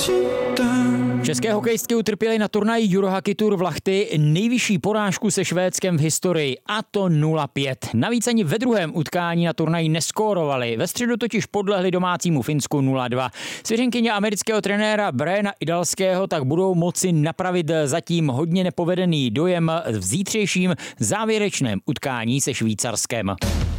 České hokejistky utrpěly na turnaji Eurohockey Tour v Lahti nejvyšší porážku se Švédskem v historii, a to 0-5. Navíc ani ve druhém utkání na turnaji neskórovali. Ve středu totiž podlehli domácímu Finsku 0-2. Svěřenkyně amerického trenéra Briana Idalského tak budou moci napravit zatím hodně nepovedený dojem v zítřejším závěrečném utkání se Švýcarskem.